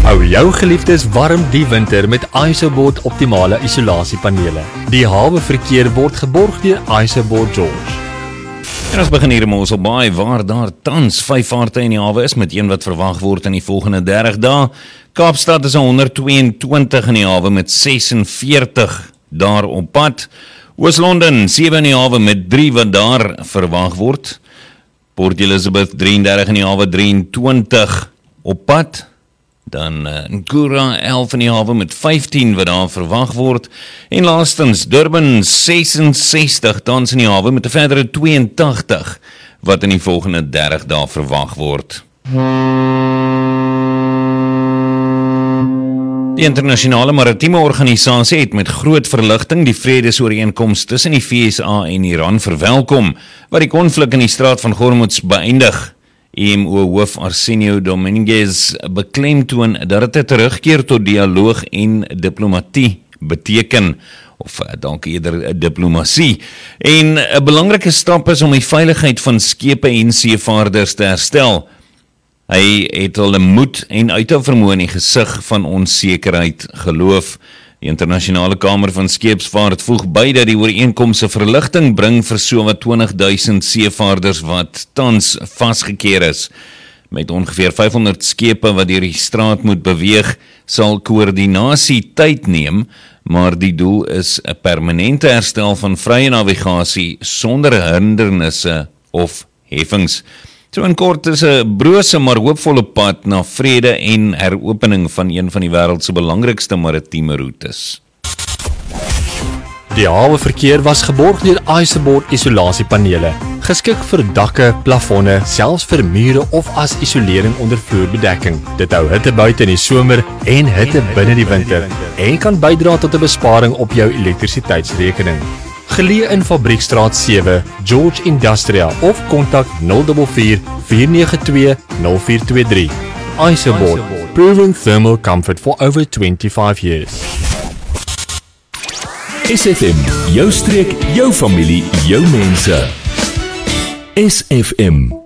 Hou jou geliefdes warm die winter met ISOBORD optimale isolasiepanele. Die haweverkeer word geborg deur ISOBORD George. En ons begin hier in Mossel Bay, waar daar tans 5 vaartuie in die hawe is, met een wat verwag word in die volgende 30 dae. Kaapstad is 122 in die hawe met 46 daar op pad. Oos-London 7 in die hawe met 3 wat daar verwag word. Port Elizabeth 33 in die hawe, 23 op pad. Dan Ngura 11 in die hawe met 15 wat daar verwag word. En laastens Durban 66 tans in die hawe met 'n verdere 82 wat in die volgende 30 dae verwag word. Die internasionale maritieme organisasie het met groot verligting die vredesooreenkoms tussen die VSA en Iran verwelkom, wat die konflik in die straat van Hormuz beëindig. IMO-hoof Arsenio Dominguez beklemtoon dat dit 'n terugkeer tot dialoog en diplomatie beteken, of dalk eerder diplomatie, en 'n belangrike stap is om die veiligheid van skepe en seevaarders te herstel. Hy het hulle moed en uithou vermoë in die gesig van onsekerheid geloof. Die internasionale kamer van skeepsvaart voeg by dat die ooreenkoms 'n verligting bring vir sowat 20.000 seevaarders wat tans vasgekeer is. Met ongeveer 500 skepe wat deur die straat moet beweeg, sal koördinasie tyd neem, maar die doel is 'n permanente herstel van vrye navigasie sonder hindernisse of heffings. So in kort is 'n brose maar hoopvolle pad na vrede en heropening van een van die wêreld se belangrikste maritieme roetes. Die haweverkeer was geborg deur ISOBORD isolasiepanele, geskik vir dakke, plafonne, selfs vir mure of as isolering onder vloerbedekking. Dit hou hitte buite in die somer en hitte binne die winter en kan bydra tot 'n besparing op jou elektrisiteitsrekening. Geleë in Fabriekstraat 7, George Industrial, of kontak 044 492 0423. ISOBORD, proven thermal comfort for over 25 years. SFM, jou streek, jou familie, jou mense. SFM.